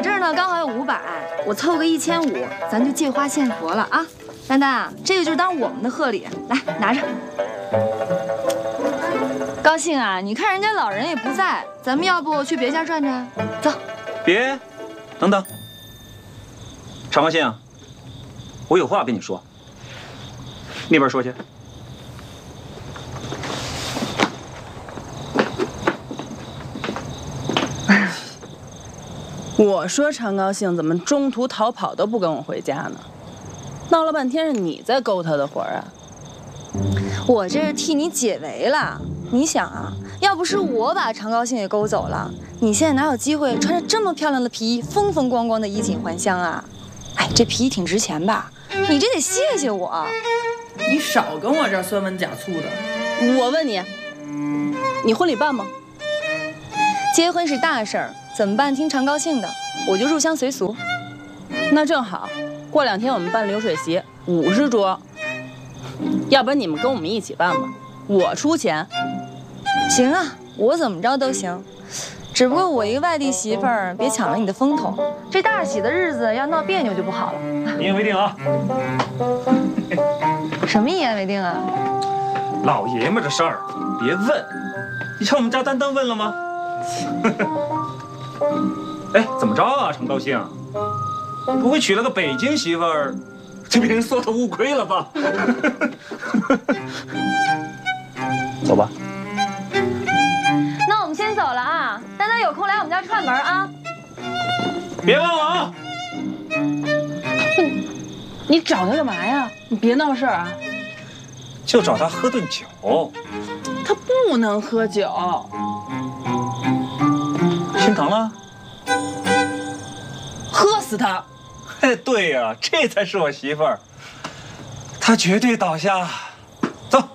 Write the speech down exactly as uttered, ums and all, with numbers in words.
这儿呢刚好有五百，我凑个一千五，咱就借花献佛了啊！丹丹，这个就是当我们的贺礼，来拿着。高兴啊！你看人家老人也不在，咱们要不去别家转转？走。 别，等等。常高兴，我有话跟你说。那边说去。 我说常高兴怎么中途逃跑都不跟我回家呢？闹了半天是你在勾他的活啊！ 我这是替你解围了。你想啊，要不是我把常高兴给勾走了，你现在哪有机会穿着这么漂亮的皮衣，风风光光的衣锦还乡啊？哎，这皮衣挺值钱吧？你这得谢谢我。 你少跟我这儿酸文假醋的。 我问你，你婚礼办吗？ 结婚是大事儿，怎么办？听常高兴的，我就入乡随俗。 那正好，过两天我们办流水席，五十桌。要不然你们跟我们一起办吧，我出钱。 行啊，我怎么着都行。只不过我一个外地媳妇儿，别抢了你的风头。这大喜的日子要闹别扭就不好了。 一言为定啊！ 什么一言为定啊？ 老爷们的事儿别问，你瞧我们家丹丹问了吗？哎，怎么着啊，常高兴？不会娶了个北京媳妇儿，就变成缩头乌龟了吧？走吧。 那我们先走了啊，丹丹有空来我们家串门啊。 别忘了啊！ 你找他干嘛呀？你别闹事儿啊！ 就找他喝顿酒。 他不能喝酒。 心疼了？ 喝死他！ 哎，对呀，这才是我媳妇儿，她绝对倒下。